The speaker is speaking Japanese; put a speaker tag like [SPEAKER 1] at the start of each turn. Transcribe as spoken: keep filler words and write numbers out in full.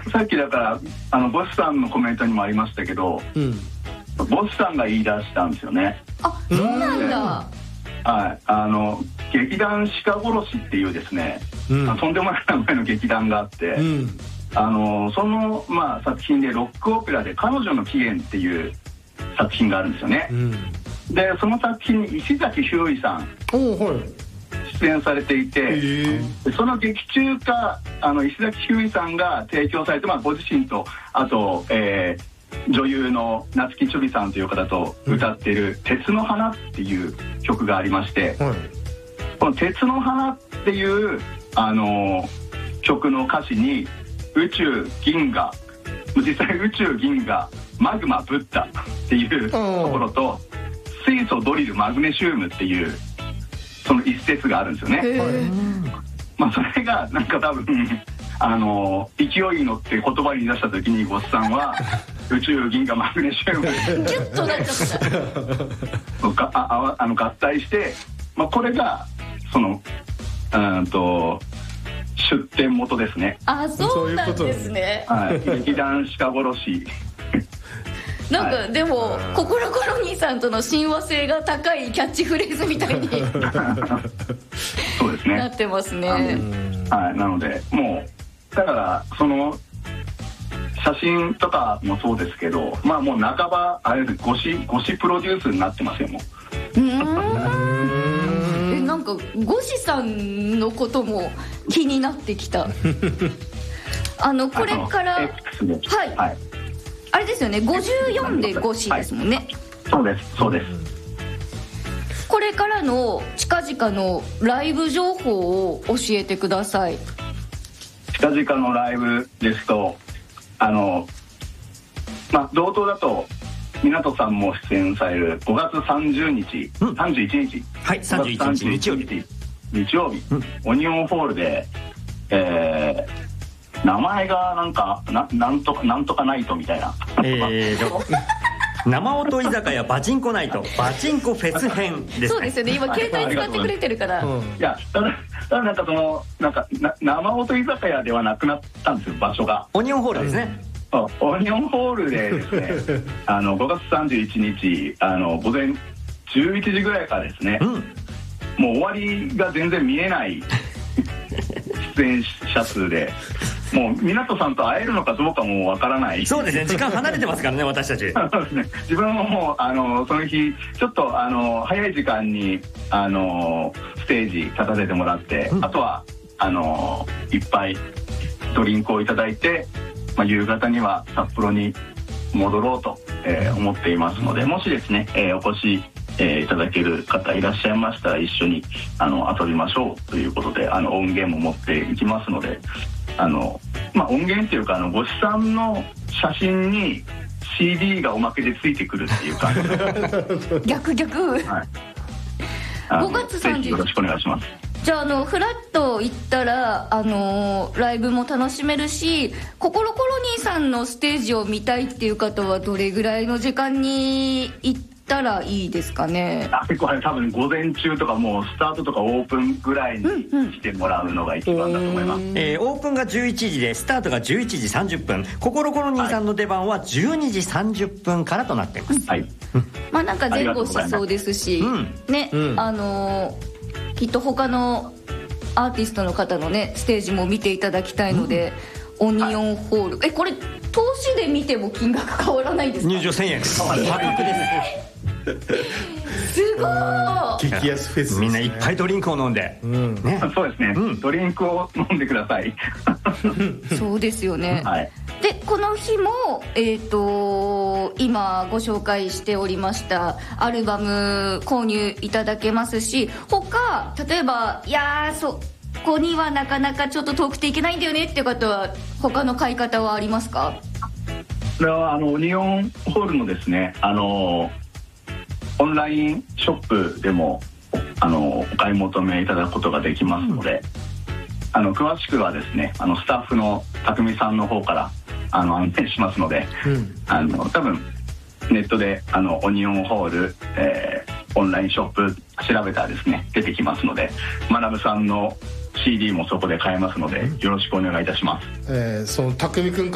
[SPEAKER 1] さっきだからあのボスさんのコメントにもありましたけど、うん、ボスさんが言い出したんですよね。
[SPEAKER 2] あ、そうなんだ。
[SPEAKER 1] はい、あの劇団鹿殺しっていうですね、うん、とんでもない名前の劇団があって、うん、あのその、まあ、作品でロックオペラで彼女の起源っていう作品があるんですよね、うん、でその作品に石崎ひゅーいさん出演されていて、その劇中かあの石崎ひゅーいさんが提供されて、まあ、ご自身とあと、えー女優の夏木ちょびさんという方と歌っている「鉄の花」っていう曲がありまして、うん、この「鉄の花」っていうあの曲の歌詞に宇宙銀河、実際宇宙銀河マグマブッダっていうところと水素ドリルマグネシウムっていうその一節があるんですよね。まあそれがなんか多分あの勢いに乗って言葉に出した時にボスさんは宇宙銀河マグネシウム
[SPEAKER 2] ギュッとなっちゃった
[SPEAKER 1] ああの合体して、まあ、これがそのうんと出典元ですね。
[SPEAKER 2] あ、そうなんですね。
[SPEAKER 1] はい、劇団鹿殺し
[SPEAKER 2] なんか、はい、でもココロコロ兄さんとの親和性が高いキャッチフレーズみたいに
[SPEAKER 1] そうですね、
[SPEAKER 2] なってますね。
[SPEAKER 1] はい、なのでもうだからその写真とかもそうですけど、まあもう半ばあれです、ゴシゴシプロデュースになってますよもう。う
[SPEAKER 2] ーんえなんかゴシさんのことも気になってきたあのこれからはい、はい、あれですよね、ごじゅうよんでゴシですもんね、はい、
[SPEAKER 1] そうですそうです。
[SPEAKER 2] これからの近々のライブ情報を教えてください。
[SPEAKER 1] 近々のライブですとあの、まあ、同等だと湊さんも出演されるごがつさんじゅうにち、うん、さんじゅういちにち、
[SPEAKER 3] はい、さんじゅういちにち日曜日
[SPEAKER 1] 日曜日、うん、オニオンホールで、えー、名前がなんか な, なんとかなんとかナイトみたいな、
[SPEAKER 3] えー生音居酒屋バチンコナイトバチンコフェス編ですね。
[SPEAKER 2] そうですよね、今携帯使ってくれてるから、うん、
[SPEAKER 1] いやただただなんかそのなんかな生音居酒屋ではなくなったんですよ、場所が。
[SPEAKER 3] オニオンホールですね。
[SPEAKER 1] オニオンホールでですねあのごがつさんじゅういちにちあの午前じゅういちじぐらいからですね、うん、もう終わりが全然見えない出演者数でもう湊さんと会えるのかどうかもわからない。
[SPEAKER 3] そうですね、時間離れてますからね私たち
[SPEAKER 1] そうですね、自分ももうあのその日ちょっとあの早い時間にあのステージ立たせてもらって、うん、あとはあのいっぱいドリンクをいただいて、まあ、夕方には札幌に戻ろうと、えー、思っていますので、もしですね、えー、お越し、えー、いただける方いらっしゃいましたら一緒にあの遊びましょうということで、あの音源も持っていきますので、あの、まあ、音源っていうかあのごしさんの写真に シーディー がおまけでついてくるっていう感じ
[SPEAKER 2] 逆逆、はい、ごがつさんじゅう
[SPEAKER 1] よろしくお願いします。
[SPEAKER 2] じゃあ、あのフラッと行ったら、あのー、ライブも楽しめるし、ココロコロ兄さんのステージを見たいっていう方はどれぐらいの時間に行ったらいいですかね。
[SPEAKER 1] あ、結構多分午前中とかもうスタートとかオープンぐらいにしてもらうのが一番だと思います、うんうん、
[SPEAKER 3] えー、オープンがじゅういちじでスタートがじゅういちじさんじゅっぷん、ココロコロ兄さんの出番はじゅうにじさんじゅっぷんからとなっています、はい、
[SPEAKER 2] まあなんか前後しそうですし、うん、ね、うん、あのーきっと他のアーティストの方のねステージも見ていただきたいので、うん、オニオンホール、はい、えこれ投資で見ても金額変わらないんですか。
[SPEAKER 3] 入場せんえんです破格です
[SPEAKER 2] すごい
[SPEAKER 4] 激安フェスですね。
[SPEAKER 3] みんないっぱいドリンクを飲んで、うん
[SPEAKER 1] ね、そうですね、うん、ドリンクを飲んでください
[SPEAKER 2] そうですよね、
[SPEAKER 1] はい、
[SPEAKER 2] でこの日も、えーと、今ご紹介しておりましたアルバム購入いただけますし、他例えばいやーそこにはなかなかちょっと遠くていけないんだよねっていう方は他の買い方はありますか。
[SPEAKER 1] これはあのオニオンホールのですね、あのオンラインショップでもあのお買い求めいただくことができますので、うん、あの詳しくはですね、あのスタッフの匠さんの方からあの案内しますので、うん、あの多分ネットであのオニオンホール、えー、オンラインショップ調べたらですね出てきますので、学さんの シーディー もそこで買えますので、よろしくお願いいたします。
[SPEAKER 4] えー、その匠くん